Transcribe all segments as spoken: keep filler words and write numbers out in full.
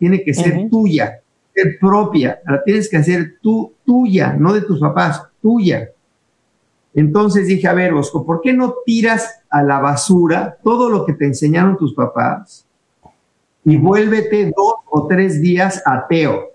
tiene que ser uh-huh. tuya, ser propia, la tienes que hacer tú, tuya, no de tus papás, tuya. Entonces dije, a ver, Bosco, ¿por qué no tiras a la basura todo lo que te enseñaron tus papás y vuélvete dos o tres días ateo?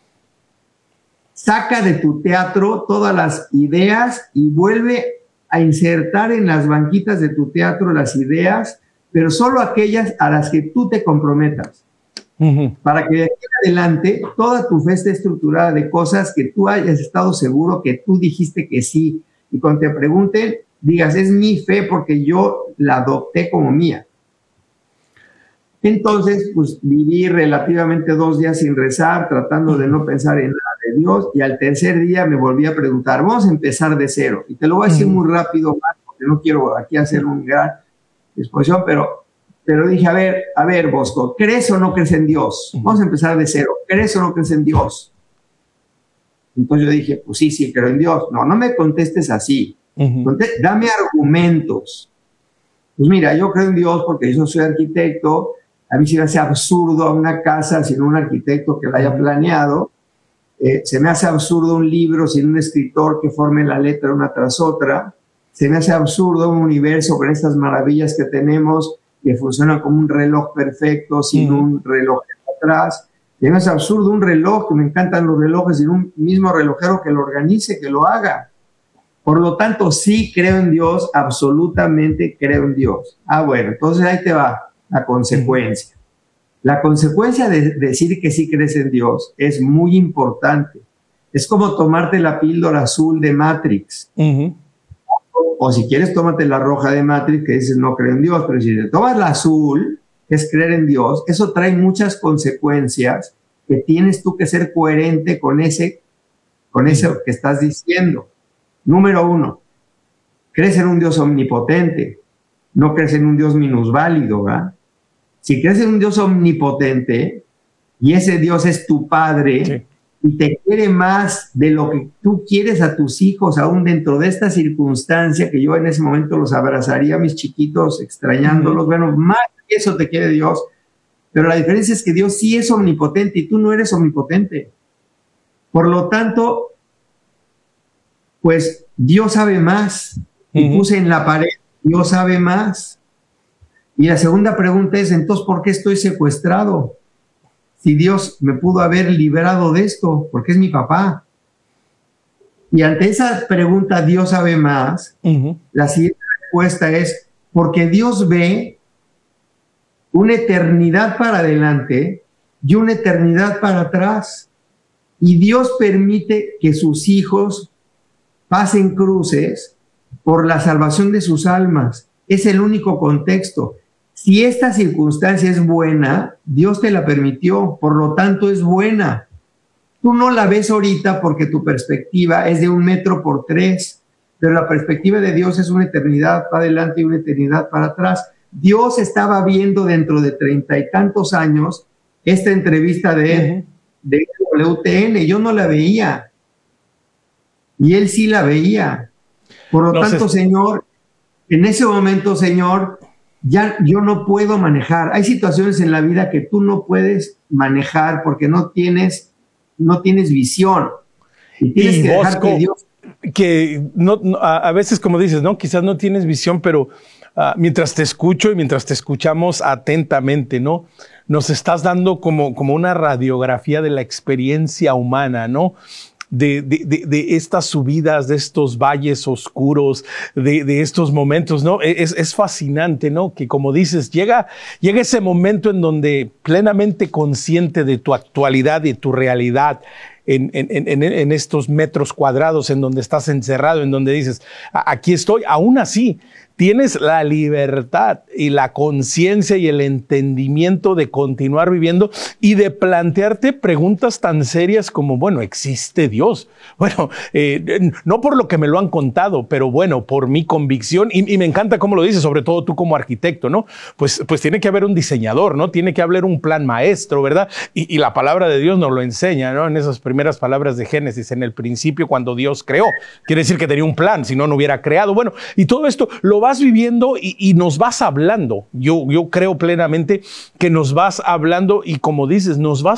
Saca de tu teatro todas las ideas y vuelve a insertar en las banquitas de tu teatro las ideas, pero solo aquellas a las que tú te comprometas. Uh-huh. Para que de aquí en adelante toda tu fe esté estructurada de cosas que tú hayas estado seguro que tú dijiste que sí. Y cuando te pregunten, digas, es mi fe porque yo la adopté como mía. Entonces, pues viví relativamente dos días sin rezar, tratando de no pensar en nada de Dios, y al tercer día me volví a preguntar, vamos a empezar de cero. Y te lo voy a decir muy rápido, porque no quiero aquí hacer una gran exposición, pero, pero dije, a ver, a ver, Bosco, ¿crees o no crees en Dios? Vamos a empezar de cero. ¿Crees o no crees en Dios? Entonces yo dije, pues sí, sí, creo en Dios. No, no me contestes así. Uh-huh. Conté, dame argumentos. Pues mira, yo creo en Dios porque yo soy arquitecto. A mí se me hace absurdo una casa sin un arquitecto que la haya planeado. Eh, se me hace absurdo un libro sin un escritor que forme la letra una tras otra. Se me hace absurdo un universo con estas maravillas que tenemos que funcionan como un reloj perfecto sin uh-huh. un reloj atrás. Se me hace absurdo un reloj, que me encantan los relojes, sin un mismo relojero que lo organice, que lo haga. Por lo tanto, sí creo en Dios, absolutamente creo en Dios. Ah, bueno, entonces ahí te va la consecuencia. La consecuencia de decir que sí crees en Dios es muy importante. Es como tomarte la píldora azul de Matrix. Uh-huh. O, o si quieres, tómate la roja de Matrix, que dices no creo en Dios. Pero si te tomas la azul, que es creer en Dios, eso trae muchas consecuencias que tienes tú que ser coherente con ese, con eso que estás diciendo. Número uno, crees en un Dios omnipotente, no crees en un Dios minusválido, ¿verdad? Si crees en un Dios omnipotente y ese Dios es tu Padre, sí, y te quiere más de lo que tú quieres a tus hijos, aún dentro de esta circunstancia, que yo en ese momento los abrazaría a mis chiquitos, extrañándolos, uh-huh. bueno, más que eso te quiere Dios, pero la diferencia es que Dios sí es omnipotente y tú no eres omnipotente. Por lo tanto, pues Dios sabe más. Uh-huh. Y puse en la pared, Dios sabe más. Y la segunda pregunta es, entonces, ¿por qué estoy secuestrado? Si Dios me pudo haber librado de esto, porque es mi papá. Y ante esa pregunta, Dios sabe más, uh-huh. la siguiente respuesta es, porque Dios ve una eternidad para adelante y una eternidad para atrás. Y Dios permite que sus hijos pasen cruces por la salvación de sus almas. Es el único contexto. Si esta circunstancia es buena, Dios te la permitió, por lo tanto es buena. Tú no la ves ahorita porque tu perspectiva es de un metro por tres, pero la perspectiva de Dios es una eternidad para adelante y una eternidad para atrás. Dios estaba viendo dentro de treinta y tantos años esta entrevista de él, uh-huh. de W T N, yo no la veía, y él sí la veía. Por lo no tanto, sé. Señor, en ese momento, Señor, ya yo no puedo manejar. Hay situaciones en la vida que tú no puedes manejar porque no tienes, no tienes visión. Y tienes y que Bosco, dejar que Dios... Que no, no, a, a veces, como dices, ¿no? Quizás no tienes visión, pero uh, mientras te escucho y mientras te escuchamos atentamente, ¿no? Nos estás dando como, como una radiografía de la experiencia humana, ¿no? De, de, de, de estas subidas, de estos valles oscuros, de, de estos momentos, ¿no? Es, es fascinante, ¿no? Que como dices, llega, llega ese momento en donde plenamente consciente de tu actualidad y tu realidad, en, en, en, en estos metros cuadrados en donde estás encerrado, en donde dices, aquí estoy, aún así, tienes la libertad y la conciencia y el entendimiento de continuar viviendo y de plantearte preguntas tan serias como, bueno, ¿existe Dios? Bueno, eh, no por lo que me lo han contado, pero bueno, por mi convicción, y, y me encanta cómo lo dices, sobre todo tú como arquitecto, ¿no? Pues, pues tiene que haber un diseñador, ¿no? Tiene que haber un plan maestro, ¿verdad? Y, y la palabra de Dios nos lo enseña, ¿no? En esas primeras palabras de Génesis, en el principio, cuando Dios creó. Quiere decir que tenía un plan, si no, no hubiera creado. Bueno, y todo esto lo va vas viviendo y, y nos vas hablando. Yo, yo creo plenamente que nos vas hablando y, como dices, nos vas